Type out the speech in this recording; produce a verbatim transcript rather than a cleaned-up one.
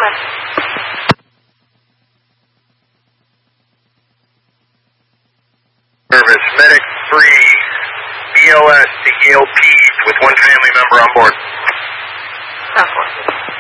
Affirmative. Service, medic three, B L S to Yale Peds with one family member on board. South four.